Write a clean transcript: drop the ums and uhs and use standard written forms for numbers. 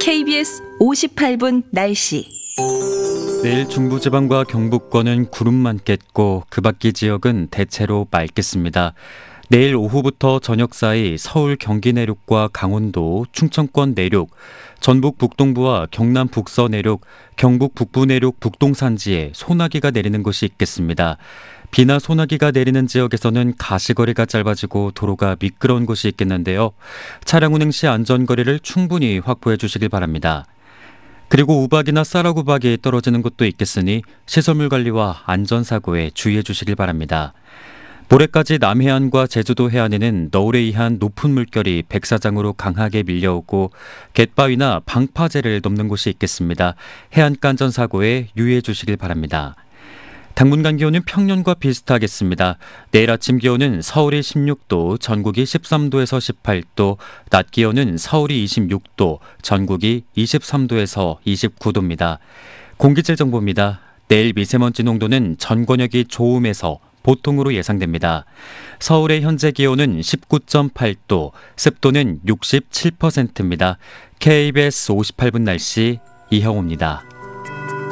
KBS 58분 날씨. 내일 중부지방과 경북권은 구름 많겠고 그 밖의 지역은 대체로 맑겠습니다. 내일 오후부터 저녁 사이 서울 경기 내륙과 강원도, 충청권 내륙, 전북 북동부와 경남 북서 내륙, 경북 북부 내륙 북동산지에 소나기가 내리는 곳이 있겠습니다. 비나 소나기가 내리는 지역에서는 가시거리가 짧아지고 도로가 미끄러운 곳이 있겠는데요. 차량 운행 시 안전거리를 충분히 확보해 주시길 바랍니다. 그리고 우박이나 쌀아우박이 떨어지는 곳도 있겠으니 시설물 관리와 안전사고에 주의해 주시길 바랍니다. 모레까지 남해안과 제주도 해안에는 너울에 의한 높은 물결이 백사장으로 강하게 밀려오고 갯바위나 방파제를 넘는 곳이 있겠습니다. 해안가 안전사고에 유의해 주시길 바랍니다. 당분간 기온은 평년과 비슷하겠습니다. 내일 아침 기온은 서울이 16도, 전국이 13도에서 18도, 낮 기온은 서울이 26도, 전국이 23도에서 29도입니다. 공기질 정보입니다. 내일 미세먼지 농도는 전 권역이 좋음에서 보통으로 예상됩니다. 서울의 현재 기온은 19.8도, 습도는 67%입니다. KBS 58분 날씨 이형우입니다.